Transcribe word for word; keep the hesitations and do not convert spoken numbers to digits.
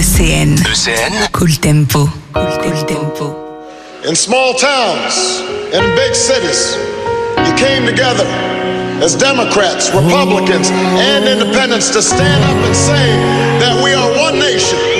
C N. E C N. Cool Tempo. Cool Tempo. In small towns, in big cities, you came together as Democrats, Republicans, and independents to stand up and say that we are one nation.